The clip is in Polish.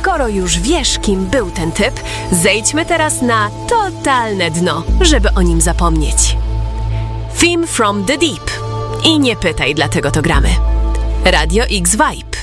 skoro już wiesz, kim był ten typ, zejdźmy teraz na totalne dno, żeby o nim zapomnieć. Theme from the Deep. I nie pytaj, dlaczego to gramy. Radio X Vibe.